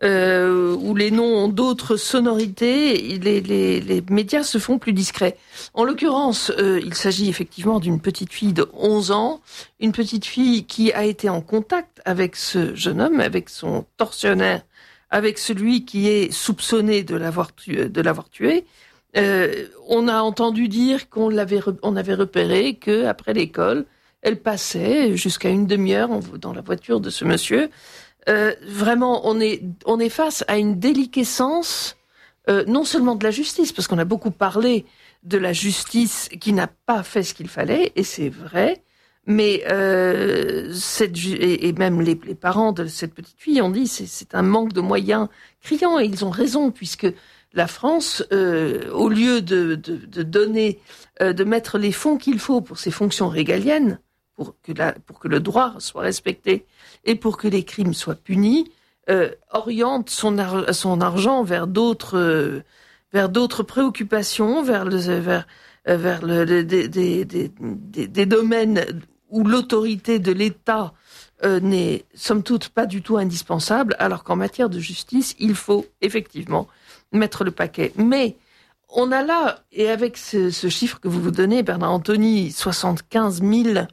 euh, où les noms ont d'autres sonorités, les, les, les médias se font plus discrets. En l'occurrence, euh, il s'agit effectivement d'une petite fille de onze ans, une petite fille qui a été en contact avec ce jeune homme, avec son tortionnaire, avec celui qui est soupçonné de l'avoir tué. De l'avoir tué. Euh, on a entendu dire qu'on l'avait, on avait repéré que après l'école, elle passait jusqu'à une demi-heure dans la voiture de ce monsieur. Euh, vraiment, on est, on est face à une déliquescence, euh, non seulement de la justice, parce qu'on a beaucoup parlé de la justice qui n'a pas fait ce qu'il fallait, et c'est vrai. Mais euh, cette, et, et même les, les parents de cette petite fille ont dit c'est, c'est un manque de moyens criant, et ils ont raison, puisque la France, euh, au lieu de, de, de donner, euh, de mettre les fonds qu'il faut pour ses fonctions régaliennes, pour que, la, pour que le droit soit respecté et pour que les crimes soient punis, euh, oriente son, ar- son argent vers d'autres, euh, vers d'autres préoccupations, vers, le, vers, vers le, le, des, des, des, des domaines où l'autorité de l'État euh, n'est, somme toute, pas du tout indispensable, alors qu'en matière de justice, il faut effectivement mettre le paquet. Mais on a là, et avec ce, ce chiffre que vous vous donnez, Bernard Anthony, soixante-quinze mille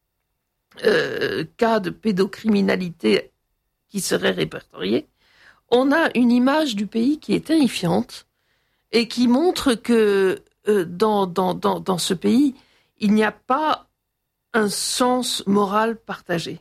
euh, cas de pédocriminalité qui seraient répertoriés, on a une image du pays qui est terrifiante et qui montre que euh, dans, dans, dans, dans ce pays, il n'y a pas un sens moral partagé.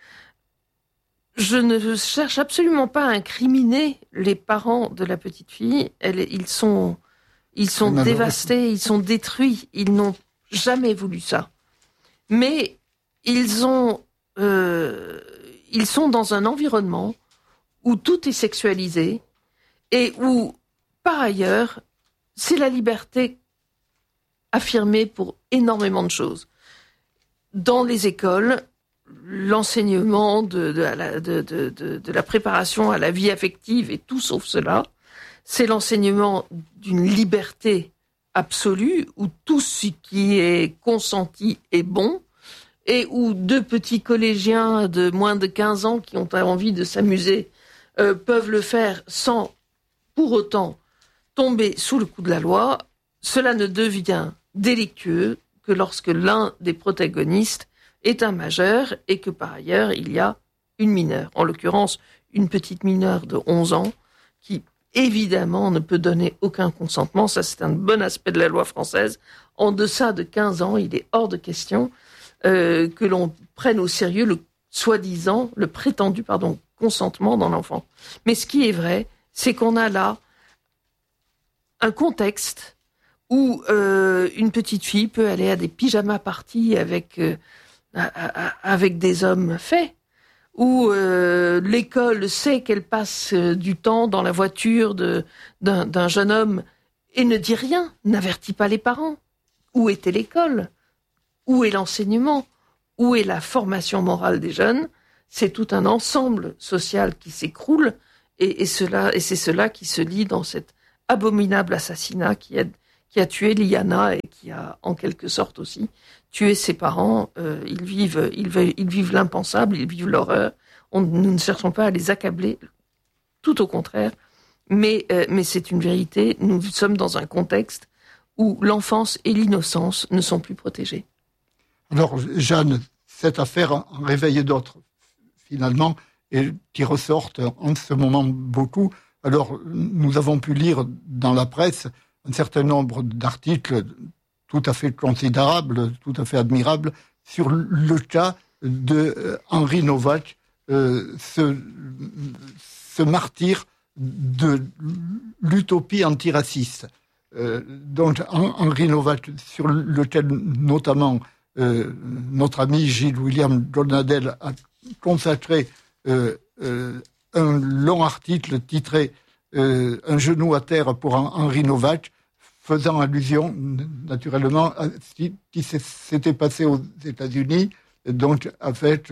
Je ne cherche absolument pas à incriminer les parents de la petite fille. Elle, ils sont, ils sont dévastés, ils sont détruits. Ils n'ont jamais voulu ça. Mais ils ont, euh, ils sont dans un environnement où tout est sexualisé et où, par ailleurs, c'est la liberté affirmée pour énormément de choses. Dans les écoles, l'enseignement de, de, la, de, de, de, de la préparation à la vie affective et tout sauf cela, c'est l'enseignement d'une liberté absolue où tout ce qui est consenti est bon et où deux petits collégiens de moins de quinze ans qui ont envie de s'amuser euh, peuvent le faire sans pour autant tomber sous le coup de la loi. Cela ne devient délictueux que lorsque l'un des protagonistes est un majeur et que par ailleurs il y a une mineure, en l'occurrence une petite mineure de onze ans qui évidemment, ne peut donner aucun consentement. Ça, c'est un bon aspect de la loi française. En deçà de quinze ans, il est hors de question euh, que l'on prenne au sérieux le soi-disant, le prétendu, pardon, consentement dans l'enfant. Mais ce qui est vrai, c'est qu'on a là un contexte où euh, une petite fille peut aller à des pyjama parties avec, euh, avec des hommes faits, où euh, l'école sait qu'elle passe du temps dans la voiture de, d'un, d'un jeune homme et ne dit rien, n'avertit pas les parents. Où était l'école ? Où est l'enseignement ? Où est la formation morale des jeunes ? C'est tout un ensemble social qui s'écroule et, et, cela, et c'est cela qui se lit dans cet abominable assassinat qui a, qui a tué Liana et qui a en quelque sorte aussi tué ses parents. Euh, ils, vivent, ils, vivent, ils vivent l'impensable, ils vivent l'horreur. On, nous ne cherchons pas à les accabler, tout au contraire. Mais, euh, mais c'est une vérité, nous sommes dans un contexte où l'enfance et l'innocence ne sont plus protégées. Alors, Jeanne, cette affaire en réveille d'autres, finalement, et qui ressortent en ce moment beaucoup. Alors, nous avons pu lire dans la presse un certain nombre d'articles tout à fait considérables, tout à fait admirables, sur le cas de Henri Novak, euh, ce, ce martyr de l'utopie antiraciste. Euh, donc, Henri Novak, sur lequel notamment euh, notre ami Gilles William Donadel a consacré euh, euh, un long article titré euh, « Un genou à terre pour Henri Novak », faisant allusion naturellement à ce qui s'était passé aux États-Unis, donc avec,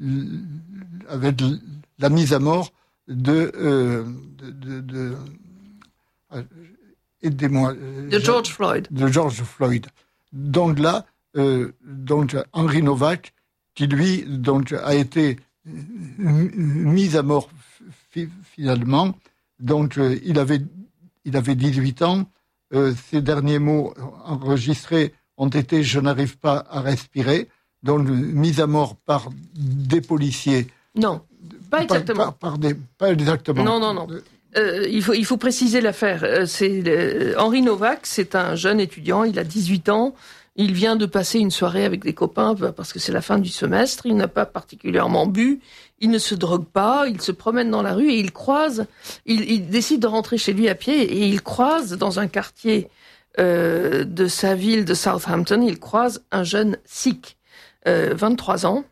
avec la mise à mort de... Euh, de, de, de euh, aidez-moi. De George Floyd. De George Floyd. Donc là, euh, donc Henri Novak, qui lui donc a été mis à mort finalement. Donc euh, il avait il avait dix-huit ans. Euh, ses derniers mots enregistrés ont été « Je n'arrive pas à respirer », donc mis à mort par des policiers. Non, pas exactement. Par, par, par des, pas exactement. Non, non, non. Euh, il faut, il faut préciser l'affaire. Euh, c'est, euh, Henri Novak, c'est un jeune étudiant, il a dix-huit ans. Il vient de passer une soirée avec des copains parce que c'est la fin du semestre. Il n'a pas particulièrement bu. Il ne se drogue pas. Il se promène dans la rue et il croise. Il, il décide de rentrer chez lui à pied et il croise dans un quartier euh, de sa ville de Southampton. Il croise un jeune sikh, euh, vingt-trois ans,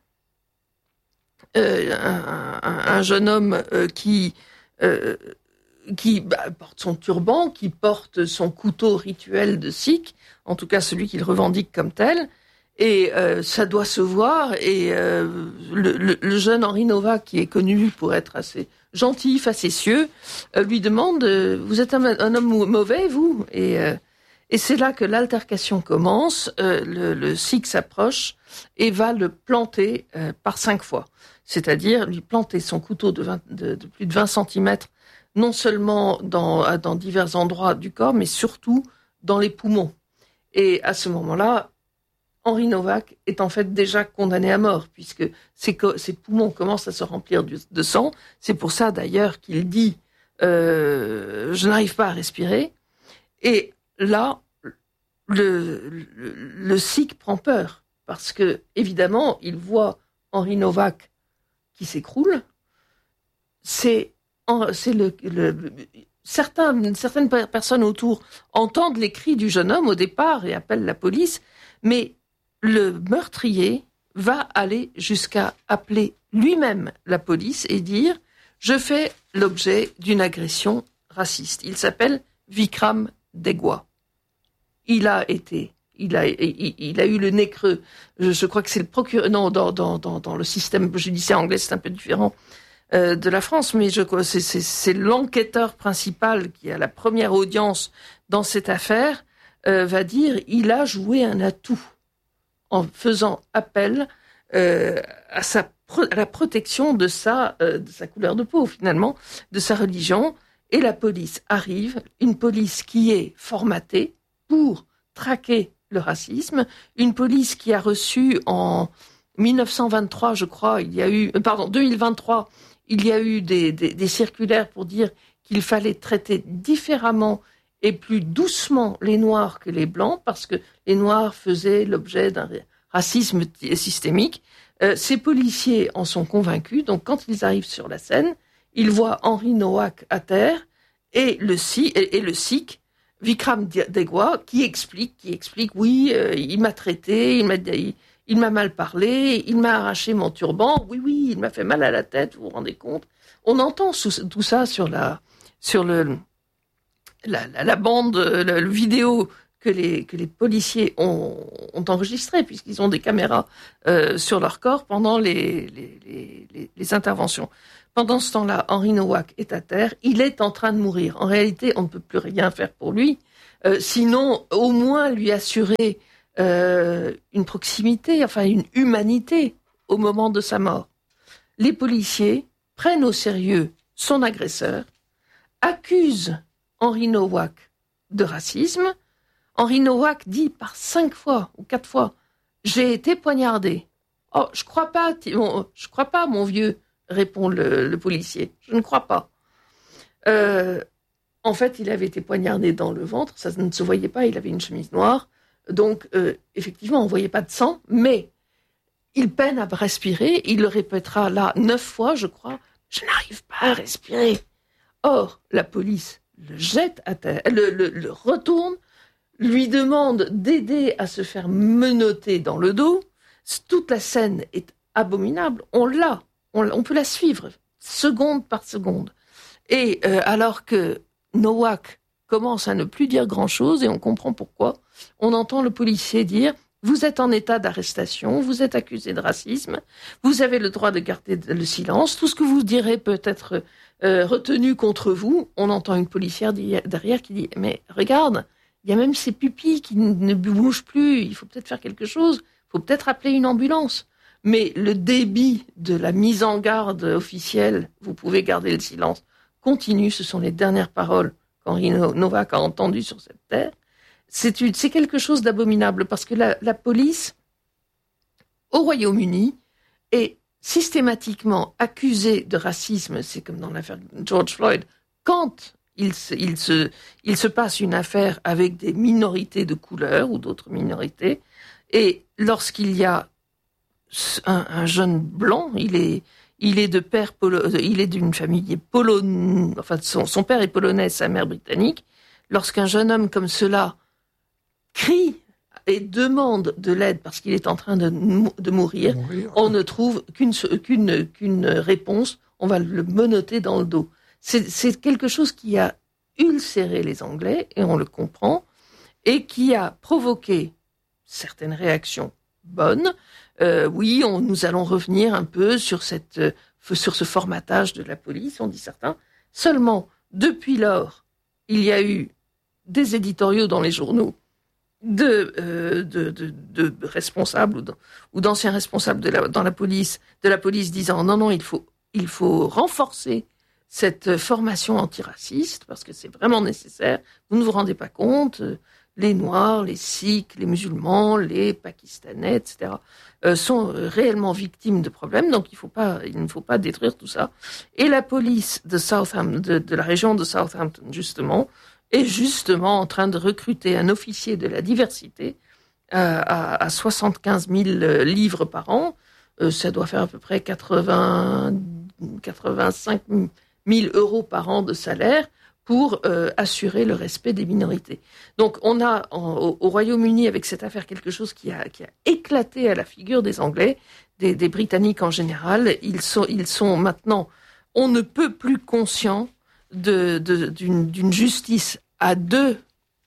euh, un, un, un jeune homme euh, qui euh, qui bah, porte son turban, qui porte son couteau rituel de sikh, en tout cas celui qu'il revendique comme tel, et euh, ça doit se voir, et euh, le, le, le jeune Henri Novak, qui est connu pour être assez gentil, facétieux, euh, lui demande euh, « Vous êtes un, un homme mauvais, vous ?» Et, euh, et c'est là que l'altercation commence, euh, le, le sikh s'approche et va le planter euh, par cinq fois, c'est-à-dire lui planter son couteau de, vingt, de, de plus de vingt centimètres non seulement dans, dans divers endroits du corps, mais surtout dans les poumons. Et à ce moment-là, Henri Novak est en fait déjà condamné à mort, puisque ses, ses poumons commencent à se remplir de sang. C'est pour ça d'ailleurs qu'il dit euh, « je n'arrive pas à respirer ». Et là, le, le, le sikh prend peur, parce que évidemment, il voit Henri Novak qui s'écroule. C'est C'est le, le, certains, certaines personnes autour entendent les cris du jeune homme au départ et appellent la police, mais le meurtrier va aller jusqu'à appeler lui-même la police et dire « Je fais l'objet d'une agression raciste ». Il s'appelle Vikram Degwa. Il a été, il a, il, il a eu le nez creux. Je, je crois que c'est le procureur. Non, dans, dans, dans, dans le système judiciaire anglais, c'est un peu différent. Euh, de la France, mais je, c'est, c'est, c'est l'enquêteur principal qui a la première audience dans cette affaire, euh, va dire il a joué un atout en faisant appel euh, à, sa, à la protection de sa, euh, de sa couleur de peau, finalement, de sa religion, et la police arrive, une police qui est formatée pour traquer le racisme, une police qui a reçu en dix-neuf cent vingt-trois, je crois, il y a eu, pardon, deux mille vingt-trois, il y a eu des, des, des circulaires pour dire qu'il fallait traiter différemment et plus doucement les Noirs que les Blancs, parce que les Noirs faisaient l'objet d'un racisme systémique. Euh, ces policiers en sont convaincus, donc quand ils arrivent sur la scène, ils voient Henry Nowak à terre et le, et, et le Sikh, Vikram Degwa, qui explique, qui explique, oui, euh, il m'a traité, il m'a, il, il m'a mal parlé, il m'a arraché mon turban, oui, oui, il m'a fait mal à la tête, vous vous rendez compte? On entend tout ça sur la, sur le, la, la, la bande, le, le vidéo que les, que les policiers ont, ont enregistré, puisqu'ils ont des caméras euh, sur leur corps pendant les, les, les, les, les interventions. Pendant ce temps-là, Henry Nowak est à terre, il est en train de mourir. En réalité, on ne peut plus rien faire pour lui, euh, sinon au moins lui assurer euh, une proximité, enfin une humanité au moment de sa mort. Les policiers prennent au sérieux son agresseur, accusent Henry Nowak de racisme. Henry Nowak dit par cinq fois ou quatre fois « J'ai été poignardé ». « Oh, je crois pas, je crois pas, mon vieux », répond le, le policier. « Je ne crois pas. Euh, » En fait, il avait été poignardé dans le ventre, ça ne se voyait pas, il avait une chemise noire. Donc, euh, effectivement, on ne voyait pas de sang, mais il peine à respirer. Il le répétera là neuf fois, je crois. « Je n'arrive pas à respirer. » Or, la police le jette à terre, le, le, le retourne, lui demande d'aider à se faire menotter dans le dos. Toute la scène est abominable. On l'a, on, on peut la suivre seconde par seconde. Et euh, alors que Nowak commence à ne plus dire grand-chose, et on comprend pourquoi, on entend le policier dire « Vous êtes en état d'arrestation, vous êtes accusé de racisme, vous avez le droit de garder le silence, tout ce que vous direz peut être euh, retenu contre vous. » On entend une policière derrière qui dit « Mais regarde, il y a même ses pupilles qui ne bougent plus, il faut peut-être faire quelque chose, il faut peut-être appeler une ambulance. » Mais le débit de la mise en garde officielle, vous pouvez garder le silence, continue. Ce sont les dernières paroles qu'Henry Nowak a entendues sur cette terre. C'est, une, c'est quelque chose d'abominable parce que la, la police, au Royaume-Uni, est systématiquement accusée de racisme. C'est comme dans l'affaire George Floyd. Quand il se, il se, il se passe une affaire avec des minorités de couleur ou d'autres minorités, et lorsqu'il y a un, un jeune blanc, il est, il est de père polo, il est d'une famille polonais, enfin son, son père est polonais, sa mère britannique. Lorsqu'un jeune homme comme cela crie et demande de l'aide parce qu'il est en train de, de mourir, mourir, on ne trouve qu'une, qu'une, qu'une réponse, on va le menotter dans le dos. C'est, c'est quelque chose qui a ulcéré les Anglais, et on le comprend, et qui a provoqué certaines réactions bonnes. Euh, oui, on, nous allons revenir un peu sur, cette, euh, sur ce formatage de la police, on dit certains. Seulement, depuis lors, il y a eu des éditoriaux dans les journaux de, euh, de, de, de responsables ou, de, ou d'anciens responsables de la, dans la police, de la police disant non, non, il faut, il faut renforcer cette formation antiraciste parce que c'est vraiment nécessaire. Vous ne vous rendez pas compte, les Noirs, les Sikhs, les musulmans, les Pakistanais, et cetera, euh, sont réellement victimes de problèmes, donc il, faut pas, il ne faut pas détruire tout ça. Et la police de, Southampton, de, de la région de Southampton, justement, est justement en train de recruter un officier de la diversité euh, à, à soixante-quinze mille livres par an. Euh, ça doit faire à peu près quatre-vingts, quatre-vingt-cinq mille euros par an de salaire pour euh, assurer le respect des minorités. Donc on a en, au, au Royaume-Uni avec cette affaire quelque chose qui a, qui a éclaté à la figure des Anglais, des, des Britanniques en général. Ils sont, ils sont maintenant, on ne peut plus conscient de, de, d'une, d'une justice à deux,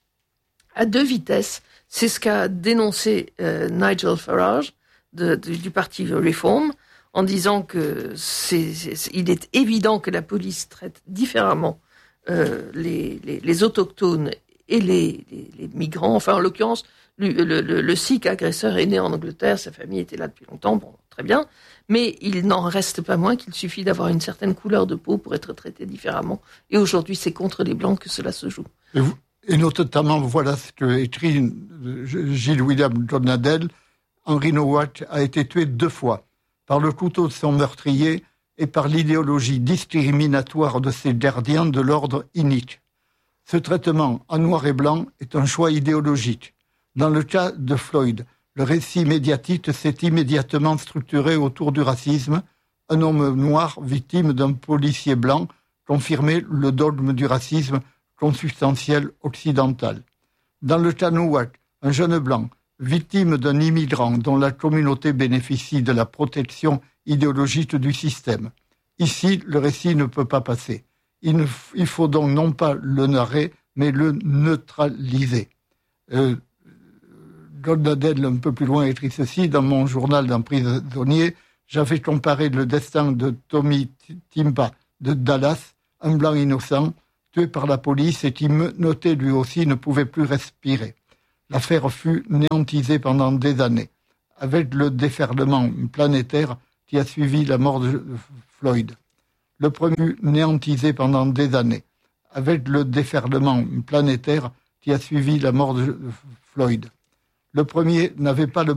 à deux vitesses. C'est ce qu'a dénoncé euh, Nigel Farage de, de, du parti Reform, en disant que c'est, c'est, il est évident que la police traite différemment euh, les, les, les autochtones et les, les, les migrants. Enfin, en l'occurrence, le, le, le, le Sikh agresseur est né en Angleterre, sa famille était là depuis longtemps, bon, très bien, mais il n'en reste pas moins qu'il suffit d'avoir une certaine couleur de peau pour être traité différemment. Et aujourd'hui, c'est contre les Blancs que cela se joue. Et, vous, et notamment, voilà ce que écrit Gilles William John Adel. Henry Nowak a été tué deux fois par le couteau de son meurtrier et par l'idéologie discriminatoire de ces gardiens de l'ordre inique. Ce traitement en noir et blanc est un choix idéologique. Dans le cas de Floyd, le récit médiatique s'est immédiatement structuré autour du racisme. Un homme noir, victime d'un policier blanc, confirmait le dogme du racisme consubstantiel occidental. Dans le cas Nowak, un jeune blanc, victime d'un immigrant dont la communauté bénéficie de la protection idéologique du système. Ici, le récit ne peut pas passer. Il, ne, il faut donc non pas le narrer, mais le neutraliser. Euh, Goldadel, un peu plus loin, écrit ceci, dans mon journal d'un prisonnier, j'avais comparé le destin de Tommy Timpa de Dallas, un blanc innocent, tué par la police et qui, noté lui aussi, ne pouvait plus respirer. L'affaire fut néantisée pendant des années, avec le déferlement planétaire qui a suivi la mort de Floyd. Le premier néantisé pendant des années, avec le déferlement planétaire qui a suivi la mort de Floyd. Le premier n'avait pas le